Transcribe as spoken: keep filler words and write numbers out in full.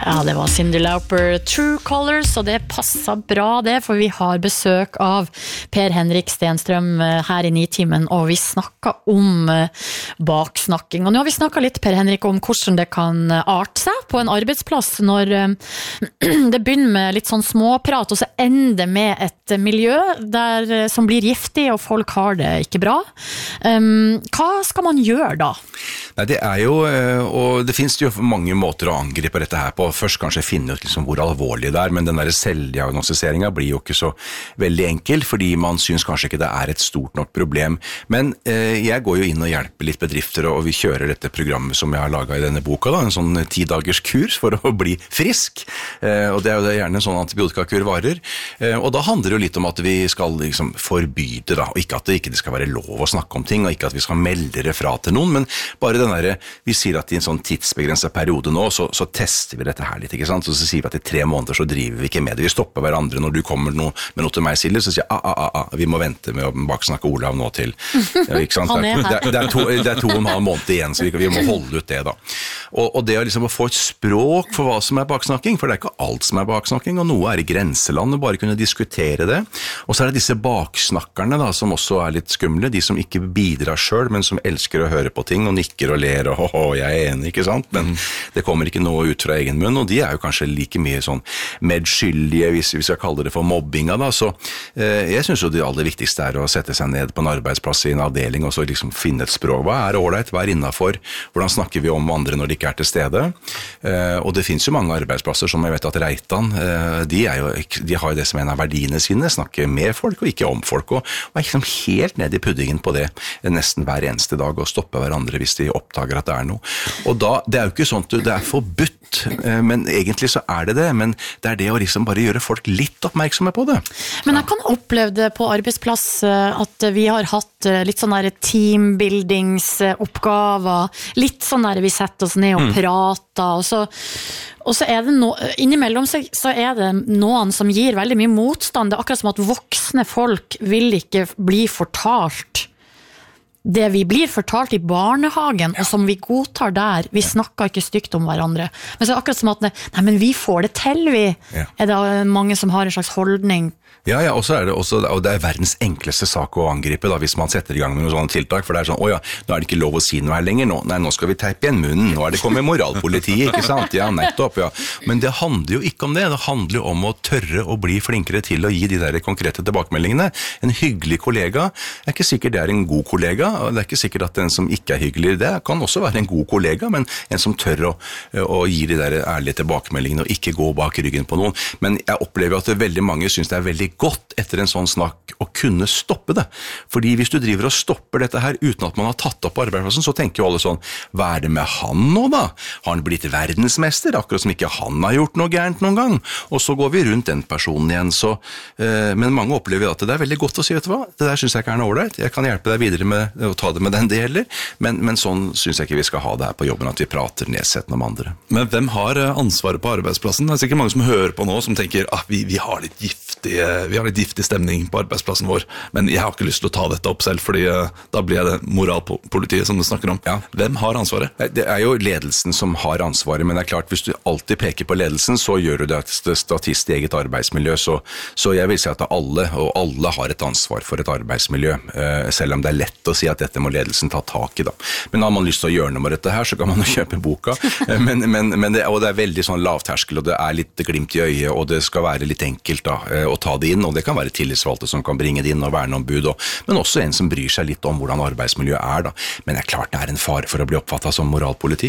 Ja, det var Cyndi Lauper, True Colors, og det passet bra det, for vi har besøk av Per Henrik Stenstrøm her i Nitimen, og vi snakket om baksnakking. Og nå har vi snakket litt, Per Henrik, om hvordan det kan arte seg på en arbeidsplass når det begynner med litt sånn småprat, og så ender det med et miljø der, som blir giftig, og folk har det ikke bra. Um, hva skal man gjøre da? Nei, det er jo, og det finnes jo mange måter å angripe dette her på. Først kanskje finne ut liksom hvor alvorlig det er, men den der selvdiagnostiseringen blir jo ikke så veldig enkel, fordi man synes kanskje ikke det er et stort nok problem. Men eh, jeg går jo inn og hjelper litt bedrifter, og vi kjører dette programmet som jeg har laget i denne boka, da, en sånn ti dagers kurs for å bli frisk. Eh, og det er jo gjerne en sånn antibiotikakur varer. Eh, og da handler det jo litt om at vi skal liksom forby det, da, og ikke at det ikke skal være lov å snakke om ting, og ikke at vi skal melde det fra til noen, men bare den der, vi sier at i en sånn tidsbegrenset periode nå, så, så tester vi dette her litt, ikke sant? Så, så sier vi at i tre måneder så driver vi ikke med det, vi stopper hverandre når du kommer noe, med noe til meg, Silje, så sier jeg, ah, ah, ah, vi må vente med å baksnakke Olav nå til, ja, ikke sant? Det, det, det, er to, det er to og en halv måned igjen, så vi, vi må holde ut det da. Og, og det er liksom å få et språk for hva som er baksnakking, for det er ikke alt som er baksnakking, og noe er i grenselandet, bare kunne diskutere det. Og så er det disse baksnakkerne da, som også er litt skumle, de som ikke bidrar selv, men som elsker å høre på ting, og nikker og ler, og oh, jeg er enig, ikke sant? Men det kommer ikke noe ut fra egen munn, og de er jo kanskje like mye sånn medskyldige, hvis vi skal kalle det for mobbinga da, så eh, jeg synes jo det aller viktigste er å sette seg ned på en arbeidsplass i en avdeling, og så liksom finne et språk. Hva er ordentlig? Hva er innenfor? Hvordan snakker vi om andre når de ikke er til stede? Eh, og det finnes jo mange arbeidsplasser, som jeg vet at Reitan, eh, de, er jo, de har jo det som en av verdiene sine, snakke med folk og ikke om folk, og, og er liksom helt ned i puddingen på det nesten hver eneste dag, og stoppe hverandre hvis de oppdager at det er noe. Og da, det er jo ikke sånn at det er forbudt, men egentlig så er det det, men det er det å liksom bare gjøre folk litt oppmerksomme på det. Men jeg kan oppleve det på arbeidsplass at vi har hatt litt sånn der teambuildingsoppgaver, litt sånn der vi setter oss ned og mm. prater, og så, og så er det no, innimellom så, så er det noen som gir veldig mye motstand. Det er akkurat som at voksne folk vil ikke bli fortalt det vi blir fortalt i barnehagen, og som vi godtar der, vi snakker ikke stygt om hverandre. Men så er det akkurat som at, nei, men vi får det til, vi. Ja. Er det mange som har en slags holdning? Ja, ja, og så er det også, og det er verdens enkleste sak å angripe da, hvis man setter i gang med noen sånne tiltak, for det er sånn, åja, nå er det ikke lov å si noe her lenger, nå, nei, nå skal vi teipe igjen munnen, nå er det kommet moralpolitiet, ikke sant? Ja, nettopp, ja. Men det handler jo ikke om det, det handler jo om å tørre å bli flinkere til å gi de der konkrete tilbakemeldingene. En hyggelig kollega er ikke sikkert det er en god kollega, og det er ikke sikkert at den som ikke er hyggelig, det kan også være en god kollega, men en som tør å, å gi de der ærlige tilbakemeldingene og ikke gå bak ryggen på noen. Men jeg opplever at veldig mange synes det er veldig godt etter en sånn snakk å kunne stoppe det. Fordi hvis du driver og stopper dette her uten at man har tatt opp på arbeidsplassen, så tenker jo alle sånn, hva er det med han nå da? Har han blitt verdensmester, akkurat som ikke han har gjort noe gærent noen gang? Og så går vi rundt den personen igjen, så, eh, men mange opplever at det er veldig godt å si, vet du hva? Det der synes jeg ikke er noe ordentlig. Jeg kan hjelpe deg videre med å ta det med den det gjelder, men, men sånn synes jeg ikke vi skal ha det her på jobben, at vi prater nedsettende om andre. Men hvem har ansvaret på arbeidsplassen? Det er sikkert mange som hører på nå, som tenker, ah, vi, vi har litt giftige, vi har litt giftig stemning på arbeidsplassen vår, men jeg har ikke lyst til å ta dette opp selv, fordi uh, da blir jeg det moralpolitiet som du snakker om. Ja. Hvem har ansvaret? Det er jo ledelsen som har ansvaret, men det er klart, hvis du alltid peker på ledelsen, så gjør du det statist i eget arbeidsmiljø, så, så jeg vil si at alle, og alle har et ansvar for et arbeidsmiljø, uh, selv om det er lett å si at dette må ledelsen ta tak i da. Men har man lyst til å gjøre noe med dette her, så kan man jo kjøpe boka, men, men, men det, og det er veldig sånn lavterskel, og det er litt glimt i øyet, og det skal være litt enkelt da, å ta det inn, og det kan være tillitsvalgte som kan bringe det inn og verneombud, og, men også en som bryr seg litt om hvordan arbeidsmiljøet er da. Men det er klart det er en fare for å bli oppfattet som moralpoliti.